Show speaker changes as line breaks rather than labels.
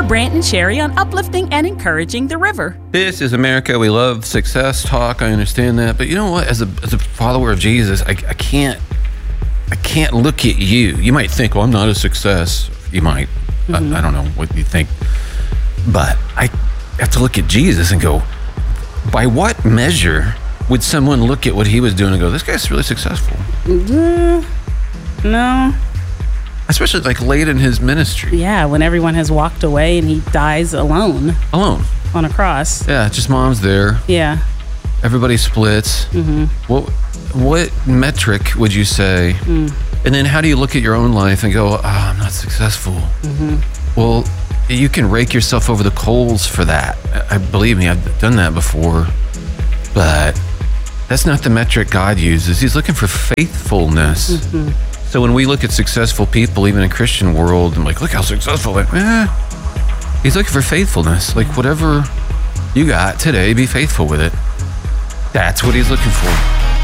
for Brant and Sherry on uplifting and encouraging the river.
This is America. We love success talk. I understand that. But you know what? As a follower of Jesus, I can't look at you. You might think, well, I'm not a success. You might. I don't know what you think. But I have to look at Jesus and go, by what measure would someone look at what he was doing and go, this guy's really successful?
No.
Especially like late in his ministry.
Yeah, when everyone has walked away and he dies alone.
Alone.
On a cross.
Yeah, just mom's there.
Yeah.
Everybody splits. What metric would you say? And then how do you look at your own life and go, I'm not successful? Well, you can rake yourself over the coals for that. I believe me, I've done that before. But that's not the metric God uses. He's looking for faithfulness. So when we look at successful people, even in the Christian world, I'm like, look how successful they are. He's looking for faithfulness. Like whatever you got today, be faithful with it. That's what he's looking for.